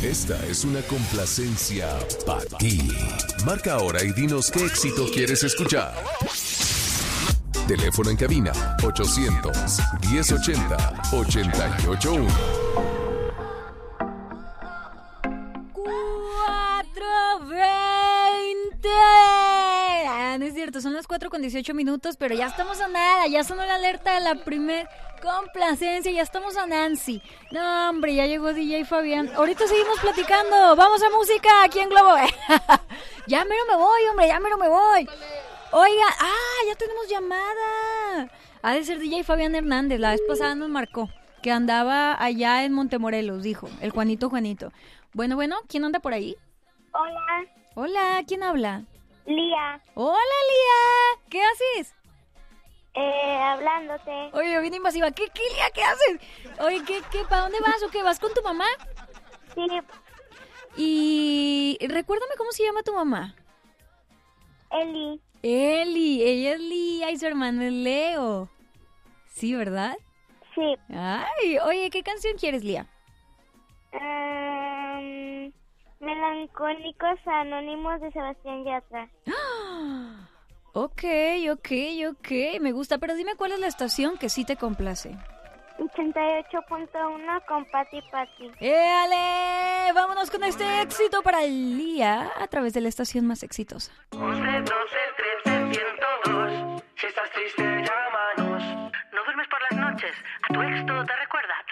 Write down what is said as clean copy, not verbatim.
Esta es una complacencia para ti. Marca ahora y dinos qué éxito quieres escuchar. Teléfono en cabina 800-1080-881. 4:20. No es cierto, son las 4:18, pero ya estamos a nada, ya sonó la alerta de la primer complacencia, ya estamos a Nancy. No, hombre, ya llegó DJ Fabián. Ahorita seguimos platicando, vamos a música aquí en Globo. Ya mero me voy, hombre, ya mero me voy. Oiga, ya tenemos llamada. Ha de ser DJ Fabián Hernández, la vez pasada nos marcó que andaba allá en Montemorelos, dijo, el Juanito. Bueno, ¿quién anda por ahí? Hola. Hola, ¿quién habla? Lía. Hola, Lía, ¿qué haces? Hablándote. Oye, bien invasiva, ¿qué Lía, qué haces? Oye, ¿qué, para dónde vas o qué? ¿Vas con tu mamá? Sí. Y recuérdame cómo se llama tu mamá. Eli, ella es Lía y su hermano es Leo. Sí, ¿verdad? sí. Ay, oye, ¿qué canción quieres, Lía? Melancólicos Anónimos de Sebastián Yatra. Ok, me gusta, pero dime cuál es la estación que sí te complace. 88.1 con Pati. ¡Éale! Vámonos con este éxito para Lía a través de la estación más exitosa. 11, 12, 13, 102. Si estás triste, llámanos. No duermes por las noches. A tu ex todo te recuerda.